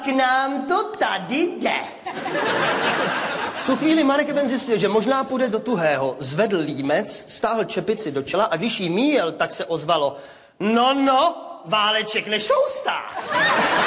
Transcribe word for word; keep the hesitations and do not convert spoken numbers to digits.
k nám to tady jde. V tu chvíli Marek Eben zjistil, že možná půjde do tuhého. Zvedl límec, stáhl čepici do čela a když jí míjel, tak se ozvalo: no, no, váleček nešoustá.